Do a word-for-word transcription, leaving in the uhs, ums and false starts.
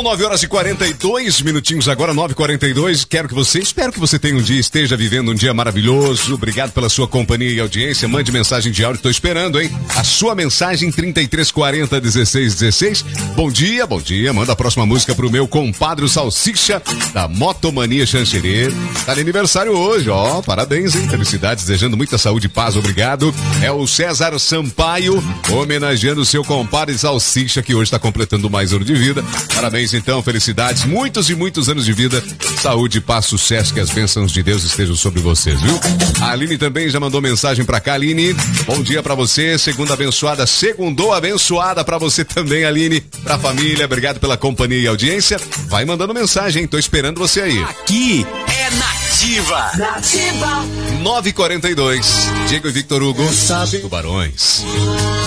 nove horas e quarenta e dois minutinhos agora, nove e quarenta e dois. Quero que você, espero que você tenha um dia, esteja vivendo um dia maravilhoso. Obrigado pela sua companhia e audiência. Mande mensagem de áudio, estou esperando, hein? A sua mensagem, trinta e três quarenta, dezesseis dezesseis. Bom dia, bom dia. Manda a próxima música pro meu compadre Salsicha, da Motomania Xanxerê. Tá de aniversário hoje, ó. Parabéns, hein? Felicidades, desejando muita saúde e paz, obrigado. É o César Sampaio, homenageando o seu compadre Salsicha, que hoje está completando mais um ano de vida. Parabéns, então, felicidades, muitos e muitos anos de vida, saúde, paz, sucesso, que as bênçãos de Deus estejam sobre vocês, viu? A Aline também já mandou mensagem pra cá, Aline. Bom dia pra você, segunda abençoada, segundou abençoada pra você também, Aline, pra família, obrigado pela companhia e audiência. Vai mandando mensagem, hein? Tô esperando você aí. Aqui é Nativa. Nativa. nove e quarenta e dois. Diego e Victor Hugo, Tubarões.